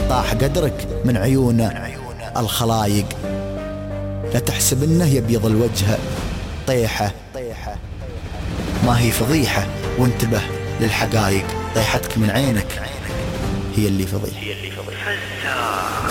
طاح قدرك من عيون الخلايق. لا تحسب انه يبيض الوجه طيحة، ما هي فضيحة، وانتبه للحقايق. طيحتك من عينك هي اللي فضيحة.